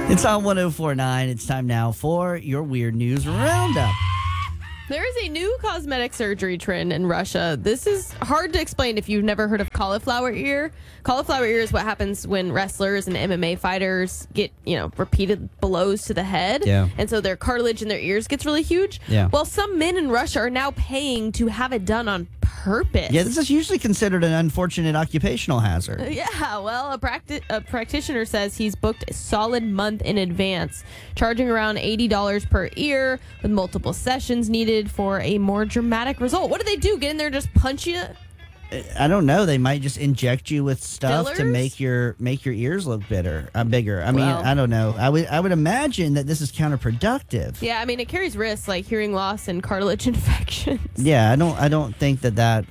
It's on 104.9. It's time now for your Weird News Roundup. There is a new cosmetic surgery trend in Russia. This is hard to explain if you've never heard of cauliflower ear. Cauliflower ear is what happens when wrestlers and MMA fighters get, repeated blows to the head. Yeah. And so their cartilage in their ears gets really huge. Yeah. Well, some men in Russia are now paying to have it done on purpose. Yeah, this is usually considered an unfortunate occupational hazard. Yeah, well, a practitioner says he's booked a solid month in advance, charging around $80 per ear with multiple sessions needed for a more dramatic result. What do they do? Get in there and just punch you? I don't know. They might just inject you with stuff to Fillers? make your ears look bigger. I mean, Well. I don't know. I would imagine that this is counterproductive. Yeah, I mean, it carries risks like hearing loss and cartilage infections. Yeah, I don't think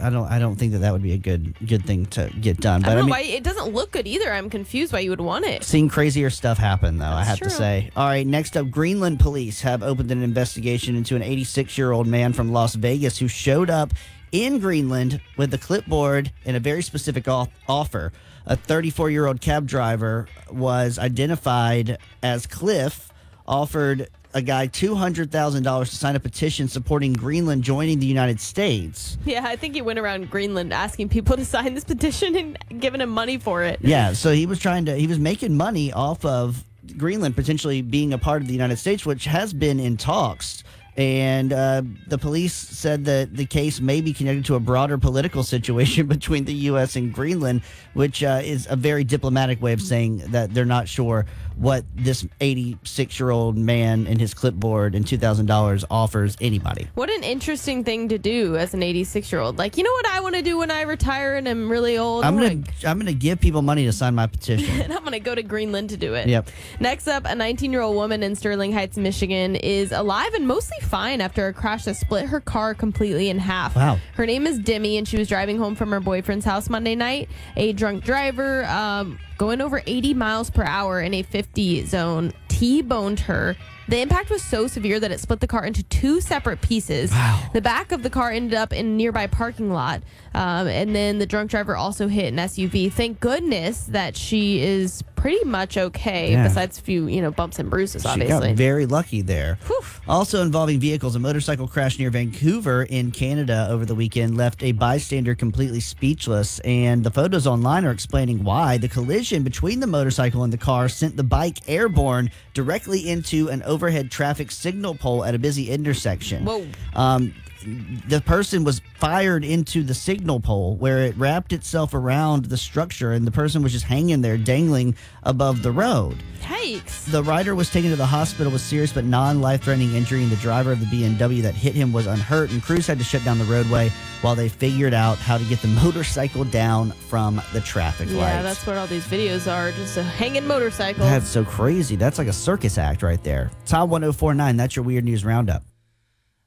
that would be a good thing to get done. But I don't know mean, why it doesn't look good either. I'm confused why you would want it. seen crazier stuff happen, though, I That's have to true. say. All right, next up, Greenland police have opened an investigation into an 86-year-old man from Las Vegas who showed up in Greenland with a clipboard and a very specific offer. A 34-year-old cab driver was identified as Cliff, offered a guy $200,000 to sign a petition supporting Greenland joining the United States. Yeah, I think he went around Greenland asking people to sign this petition and giving him money for it. Yeah, so he was making money off of Greenland potentially being a part of the United States, which has been in talks. And the police said that the case may be connected to a broader political situation between the U.S. and Greenland, which is a very diplomatic way of saying that they're not sure what this 86-year-old man and his clipboard and $2,000 offers anybody. What an interesting thing to do as an 86-year-old. Like, you know what I want to do when I retire and I'm really old? I'm gonna give people money to sign my petition. And I'm going to go to Greenland to do it. Yep. Next up, a 19-year-old woman in Sterling Heights, Michigan is alive and mostly fine after a crash that split her car completely in half. Wow. Her name is Demi, and she was driving home from her boyfriend's house Monday night. A drunk driver going over 80 miles per hour in a 50 zone T-boned her. The impact was so severe that it split the car into two separate pieces. Wow. The back of the car ended up in a nearby parking lot. And then the drunk driver also hit an SUV. Thank goodness that she is pretty much okay, Yeah. besides a few, bumps and bruises, She obviously. got very lucky there. Whew. Also involving vehicles, a motorcycle crash near Vancouver in Canada over the weekend left a bystander completely speechless, and the photos online are explaining why. The collision between the motorcycle and the car sent the bike airborne directly into an overhead traffic signal pole at a busy intersection. Whoa. The person was fired into the signal pole where it wrapped itself around the structure, and the person was just hanging there dangling above the road. Yikes. The rider was taken to the hospital with serious but non-life-threatening injury, and the driver of the BMW that hit him was unhurt, and crews had to shut down the roadway while they figured out how to get the motorcycle down from the traffic lights. Yeah, that's what all these videos are, just a hanging motorcycle. That's so crazy. That's like a circus act right there. Top 104.9, that's your Weird News Roundup.